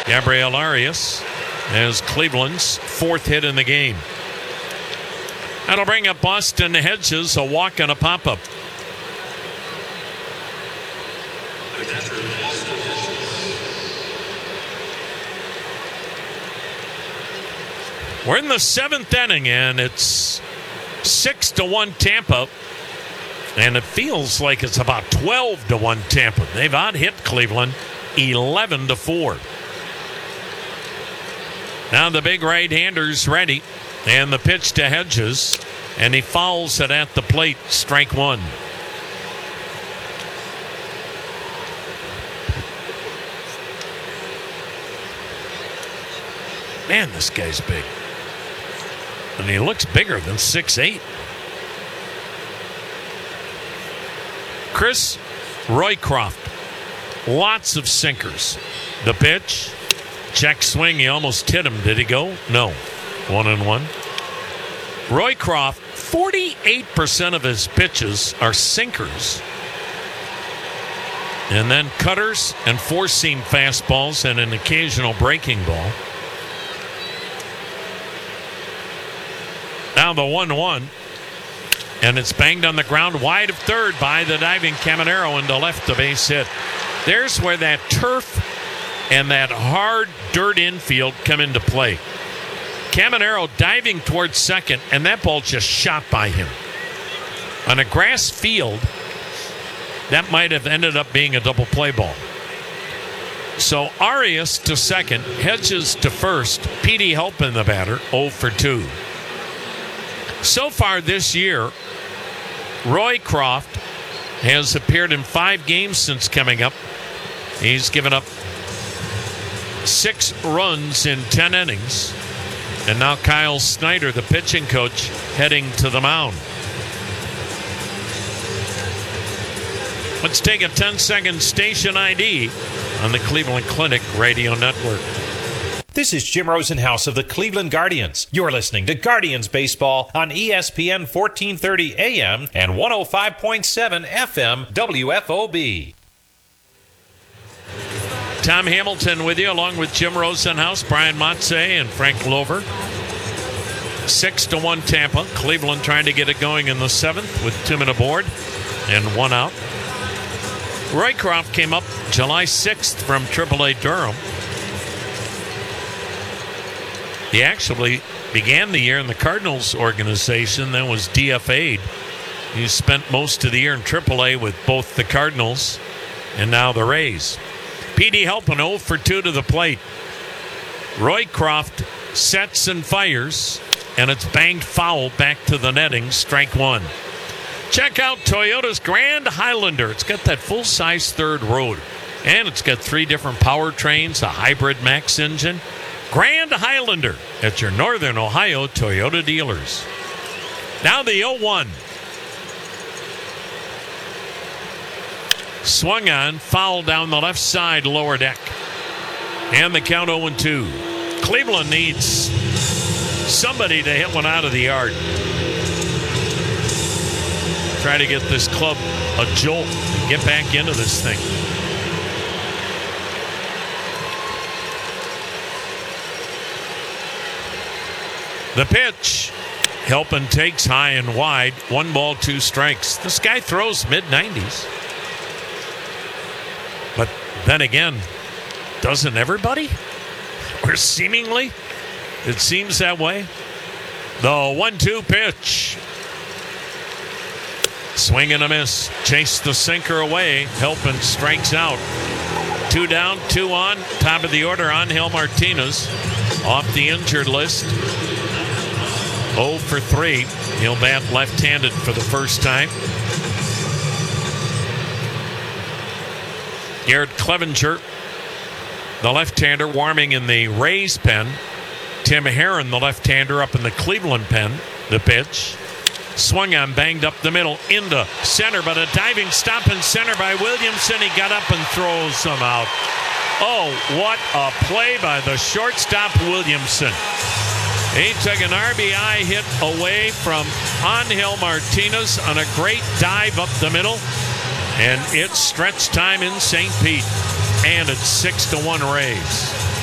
Gabriel Arias as Cleveland's fourth hit in the game. That'll bring up Austin Hedges, a walk and a pop-up. We're in the seventh inning, and it's 6-1 Tampa. And it feels like it's about 12-1 Tampa. They've out-hit Cleveland 11-4. Now the big right-hander's ready. And the pitch to Hedges. And he fouls it at the plate. Strike one. Man, this guy's big. And he looks bigger than 6'8". Chris Roycroft. Lots of sinkers. The pitch. Check swing. He almost hit him. Did he go? No. 1-1. Roycroft, 48% of his pitches are sinkers. And then cutters and four-seam fastballs and an occasional breaking ball. Now the 1-1. And it's banged on the ground wide of third by the diving Caminero into left, the base hit. There's where that turf and that hard dirt infield come into play. Caminero diving towards second, and that ball just shot by him. On a grass field, that might have ended up being a double play ball. So Arias to second, Hedges to first, Petey helping the batter, 0 for 2. So far this year, Roycroft has appeared in 5 games since coming up. He's given up 6 runs in 10 innings. And now Kyle Snyder, the pitching coach, heading to the mound. Let's take a 10-second station ID on the Cleveland Clinic Radio Network. This is Jim Rosenhaus of the Cleveland Guardians. You're listening to Guardians Baseball on ESPN 1430 AM and 105.7 FM WFOB. Tom Hamilton with you, along with Jim Rosenhaus, Brian Motze, and Frank Lover. 6-1 Tampa. Cleveland trying to get it going in the 7th with 2 men aboard and 1 out. Roycroft came up July 6th from AAA Durham. He actually began the year in the Cardinals organization, then was DFA'd. He spent most of the year in AAA with both the Cardinals and now the Rays. Petey helping 0 for 2 to the plate. Roycroft sets and fires, and it's banged foul back to the netting. Strike one. Check out Toyota's Grand Highlander. It's got that full-size third rotor, and it's got 3 different powertrains, a hybrid max engine. Grand Highlander at your Northern Ohio Toyota dealers. Now the 0-1. Swung on, foul down the left side, lower deck. And the count 0-2. Cleveland needs somebody to hit one out of the yard. Try to get this club a jolt and get back into this thing. The pitch. Helpin takes high and wide. 1 ball, 2 strikes. This guy throws mid-90s. But then again, doesn't everybody? Or seemingly, it seems that way. The 1-2 pitch. Swing and a miss. Chase the sinker away. Helpin strikes out. 2 down, 2 on. Top of the order, Angel Martinez off the injured list. 0 for 3. He'll bat left-handed for the first time. Garrett Clevenger, the left-hander, warming in the Rays pen. Tim Herron, the left-hander, up in the Cleveland pen. The pitch. Swung on, banged up the middle, into center, but a diving stop in center by Williamson. He got up and throws him out. Oh, what a play by the shortstop, Williamson. He took an RBI hit away from Angel Martinez on a great dive up the middle. And it's stretch time in St. Pete. And it's 6-1 Rays.